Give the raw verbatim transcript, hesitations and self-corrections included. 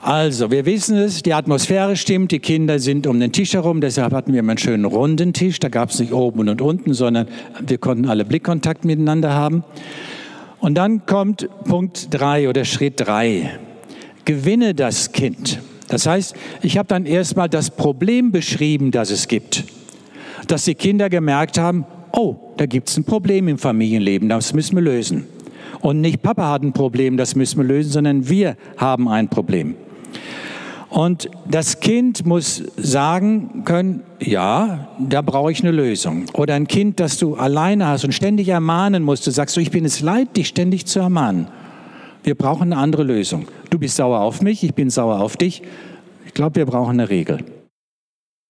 Also, wir wissen es, die Atmosphäre stimmt, die Kinder sind um den Tisch herum, deshalb hatten wir immer einen schönen runden Tisch, da gab es nicht oben und unten, sondern wir konnten alle Blickkontakt miteinander haben. Und dann kommt Punkt drei oder Schritt drei. Gewinne das Kind. Das heißt, ich habe dann erstmal das Problem beschrieben, das es gibt. Dass die Kinder gemerkt haben, oh, da gibt es ein Problem im Familienleben, das müssen wir lösen. Und nicht Papa hat ein Problem, das müssen wir lösen, sondern wir haben ein Problem. Und das Kind muss sagen können, ja, da brauche ich eine Lösung. Oder ein Kind, das du alleine hast und ständig ermahnen musst, du sagst, ich bin es leid, dich ständig zu ermahnen. Wir brauchen eine andere Lösung. Du bist sauer auf mich, ich bin sauer auf dich. Ich glaube, wir brauchen eine Regel.